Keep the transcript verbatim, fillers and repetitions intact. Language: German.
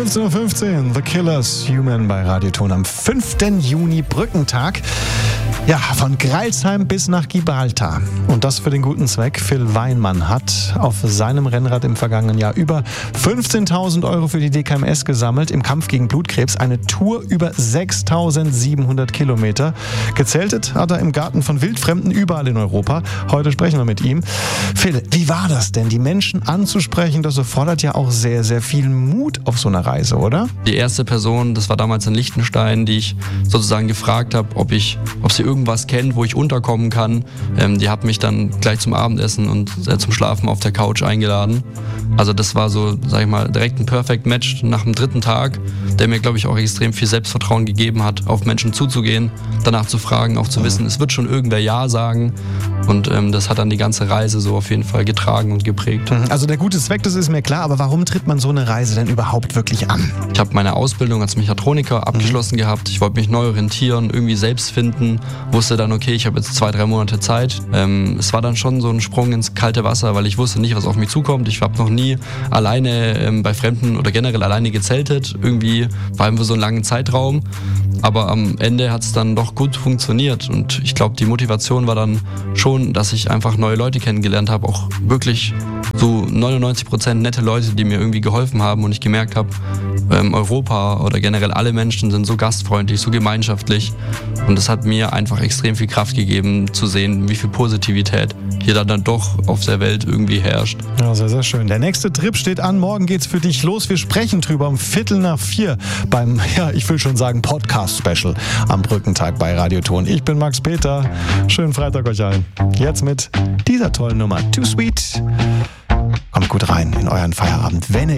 fünfzehn Uhr fünfzehn, The Killers, Human bei Radioton am fünften Juni, Brückentag. Ja, von Greilsheim bis nach Gibraltar. Und das für den guten Zweck. Phil Weinmann hat auf seinem Rennrad im vergangenen Jahr über fünfzehntausend Euro für die D K M S gesammelt im Kampf gegen Blutkrebs. Eine Tour über sechstausendsiebenhundert Kilometer. Gezeltet hat er im Garten von Wildfremden überall in Europa. Heute sprechen wir mit ihm. Phil, wie war das denn, die Menschen anzusprechen? Das erfordert ja auch sehr, sehr viel Mut auf so einer Reise, oder? Die erste Person, das war damals in Liechtenstein, die ich sozusagen gefragt habe, ob ich, ob sie irgendwas kennt, wo ich unterkommen kann. Ähm, die hat mich dann gleich zum Abendessen und äh, zum Schlafen auf der Couch eingeladen. Also das war so, sag ich mal, direkt ein Perfect Match nach dem dritten Tag, der mir, glaube ich, auch extrem viel Selbstvertrauen gegeben hat, auf Menschen zuzugehen, danach zu fragen, auch zu wissen, es wird schon irgendwer Ja sagen. Und ähm, das hat dann die ganze Reise so auf jeden Fall getragen und geprägt. Also der gute Zweck, das ist mir klar, aber warum tritt man so eine Reise denn überhaupt wirklich an? Ich habe meine Ausbildung als Mechatroniker abgeschlossen mhm. gehabt. Ich wollte mich neu orientieren, irgendwie selbst finden. Wusste dann, okay, ich habe jetzt zwei, drei Monate Zeit. Ähm, es war dann schon so ein Sprung ins kalte Wasser, weil ich wusste nicht, was auf mich zukommt. Ich habe noch nie alleine ähm, bei Fremden oder generell alleine gezeltet. Irgendwie vor allem für so einen langen Zeitraum. Aber am Ende hat es dann doch gut funktioniert. Und ich glaube, die Motivation war dann schon, dass ich einfach neue Leute kennengelernt habe. Auch wirklich so neunundneunzig Prozent nette Leute, die mir irgendwie geholfen haben. Und ich gemerkt habe, ähm, Europa oder generell alle Menschen sind so gastfreundlich, so gemeinschaftlich. Und das hat mir einfach extrem viel Kraft gegeben, zu sehen, wie viel Positivität hier dann doch auf der Welt irgendwie herrscht. Ja, sehr, sehr schön. Der nächste Trip steht an. Morgen geht's für dich los. Wir sprechen drüber um Viertel nach vier beim, ja, ich will schon sagen, Podcast-Special am Brückentag bei Radioton. Ich bin Max Peter. Schönen Freitag euch allen. Jetzt mit dieser tollen Nummer. Too Sweet. Kommt gut rein in euren Feierabend. Wenn ihr